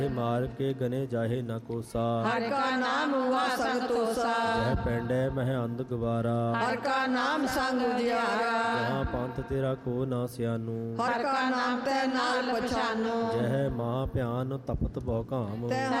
ਮਾਰ ਕੇ ਗਨੇ ਜਾਹੇ ਨਾ ਕੋਸਾ। ਹਰਿ ਕਾ ਨਾਮ ਹੁਆ ਸੰਤੋਸਾ। ਜਹ ਪੈਂਡੈ ਮਹਿ ਅੰਧ ਗਵਾਰਾ। ਹਰਿ ਕਾ ਨਾਮ ਸੰਗ ਉਜਿਆਰਾ। ਜਹਾਂ ਪੰਥ ਤੇਰਾ ਕੋ ਨਾ ਸਿਆਨੂ। ਹਰਿ ਕਾ ਨਾਮ ਤੈ ਨਾਲ ਪਛਾਨੋ। ਜਹ ਮਹਾ ਭਿਆਨ ਤਪਤ ਬਹੁ ਕਾਮ। ਤੈ